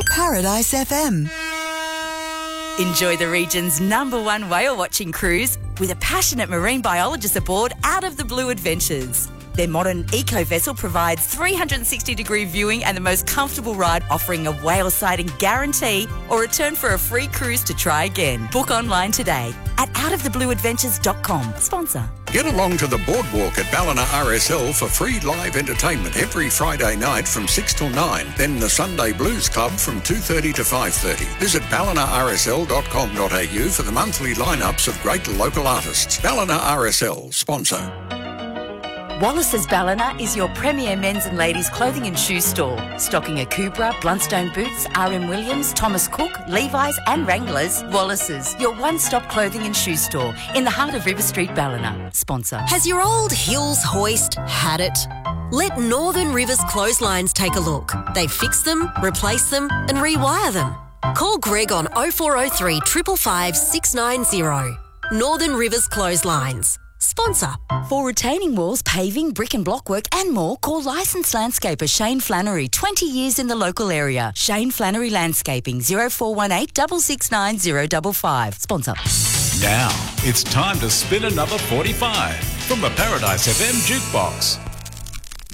Paradise FM. Enjoy the region's #1 whale watching cruise with a passionate marine biologist aboard Out of the Blue Adventures. Their modern eco-vessel provides 360-degree viewing and the most comfortable ride, offering a whale sighting guarantee or return for a free cruise to try again. Book online today at outoftheblueadventures.com. Sponsor. Get along to the boardwalk at Ballina RSL for free live entertainment every Friday night from 6 till 9. Then the Sunday Blues Club from 2:30 to 5:30. Visit ballinarsl.com.au for the monthly lineups of great local artists. Ballina RSL, sponsor. Wallace's Ballina is your premier men's and ladies' clothing and shoe store, stocking Akubra, Blundstone Boots, R.M. Williams, Thomas Cook, Levi's and Wranglers. Wallace's, your one-stop clothing and shoe store in the heart of River Street, Ballina. Sponsor. Has your old Hills hoist had it? Let Northern Rivers Clotheslines take a look. They fix them, replace them and rewire them. Call Greg on 0403 555 690. Northern Rivers Clotheslines. Sponsor. For retaining walls, paving, brick and block work and more, call licensed landscaper Shane Flannery, 20 years in the local area. Shane Flannery Landscaping, 0418 669 055. Sponsor. Now, it's time to spin another 45 from the Paradise FM Jukebox.